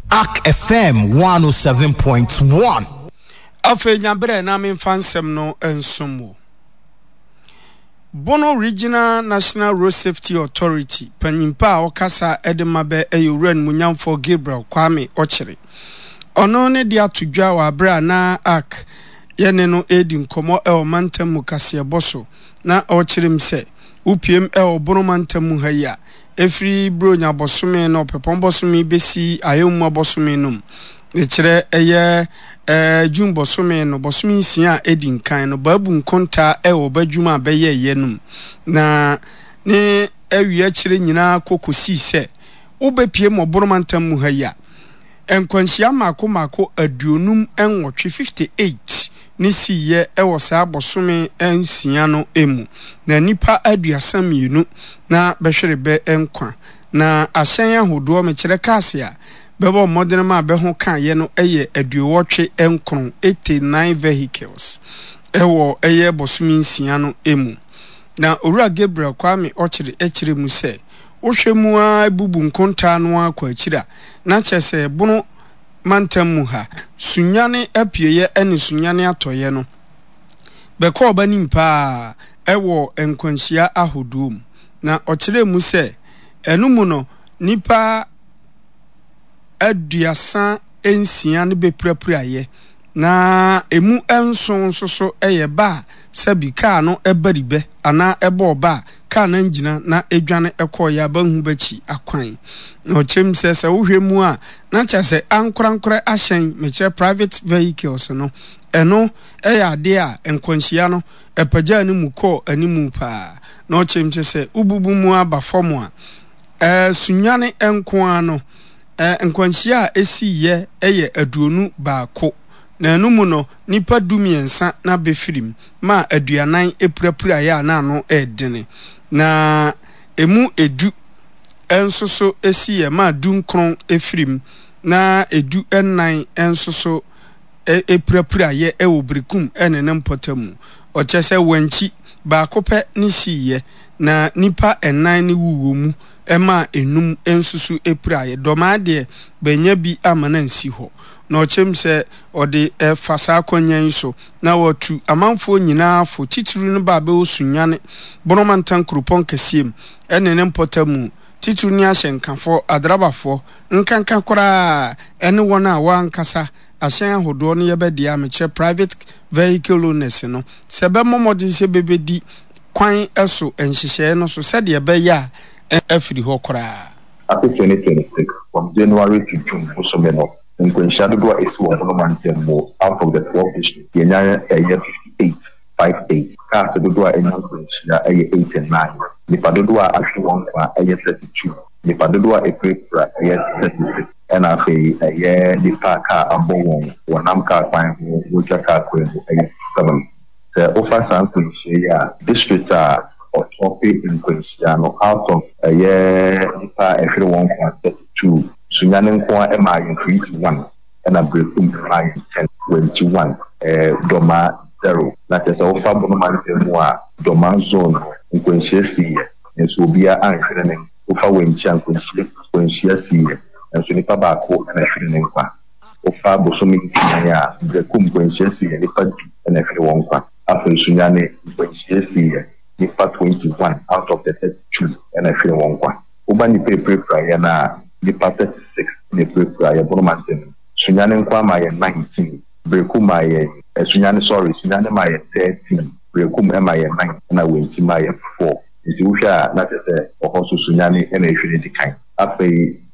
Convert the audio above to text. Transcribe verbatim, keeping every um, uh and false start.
A K F M one oh seven point one. Afe nyabre na me fansem no ensomo. Bono Regional National Road Safety Authority panimpa okasa edemabe eyuran munyamfo Gabriel Kwame Ochiri. Ono ne dia tudwa wa bra na A K yene no edi nkomo e o mantam mukase boso na Ochirim se upiem e o bono mantam mu haya efri bronya bosome no pepon bosome besi ayomma bosome num ekire eye eh jun bosome no bosome sia edi nkan no babu nkonta e wo badwuma beye yenum na ne awi akire nyina kokosi se wobepie mo bono mantam mu haya enkwanhia mako mako aduonum enwotwe fifty-eight nisi ye ewo saa bosome ensia no emu na nipa aduasa mienu na behwerebe enkwa na ahyen ahodo mekire kase a bebo modern ma be ho kan ye no eye aduowotwe enkron eighty-nine vehicles ewo eye bosome nsia no emu na Owura Gabriel Kwame Ochiri ekire mu se wohwemu a bubu nkonta no akwa akira na chese bono mantam ha sunyane apieye ene sunyane atoye no beko oba nimpa ewo enkwanhia ahodum na okire mu se enumu no nipa aduasa ensia ne beprapuraye na emu enson soso eye ba sabi ka no ebaribe ana ebo ba ka na ngina na edwane ekoya bahu bachi akwan na ochem se se wohwemu a na chase ankorankora ahyen mekire private vehicles no eno eya ade a enkwanhia no epaja ni muko animu pa na ochem se ububu mu aba fomu a eh sunyane enkoa no eh enkwanhia esi ye eye aduonu baako na enumu no nipa dumiensa na befirim ma aduanan epurapura ya na no edene na emu edu ensoso esi ye ma dunkron efirim na edu ennan ensoso epurapura ye ewobrekum enenem potamu ochese wanchi ba kope ni siye na nipa ennan ni wuwo mu ema enum ensusu epuraye domade benya bi amana nsi ho na ochem se ode e fasa akwanyan so na watu amanfo nyina afo tituru no ba be osunyane bonomantan krupon kasiem enene mpotamu tituru ni ahyenkafo adrabafo nkankan kora ene wona wa nkasa ahyen ahodo no yebedia meche private vehicle owners no sebe momodin se bebedi kwan eso enhyehye no so sede ebe ya afiri ho kora after twenty twenty-six from January to June osomeno Nkwensha do is one of mantam mo out of the twelve districts yenya a year fifty-eight fifty-eight ka so do a Nkwensha a year eight and nine nipa do a ahwe one kwa a year thirty-two nipa do a April a year thirty-six and afi a year nipa ka abon wonam ka kwan ho woja ka kwan a year seven the offer san Nkwensha ya district a otopi Nkwensha no out of a year nipa ahwe one kwa thirty-two sunyane nko ema yin twenty-one and a breakum line ten twenty-one eh doma zero na tesa ofa bono mantam a doma zone Nkwensha siye enso obia anhwere ne ofa wenchi Nkwensha Nkwensha siye enso nipa baako na hwere ne nkwa ofa bosomi siye a breakum Nkwensha siye nipa du na hwere wonkwa afa sunyane Nkwensha siye nipa twenty-one out of the thirty-two na hwere wonkwa oba ni pepe prayer na nipa thirty-six ne prepare ya bono mantam sunyane nkwa ma ye nineteen brekum ma ye sunyane sorry sunyane ma ye thirteen brekum ma ye nine na wenchi ma ye four nti wo hwa na tete ohoso sunyane na ehwere dikan afei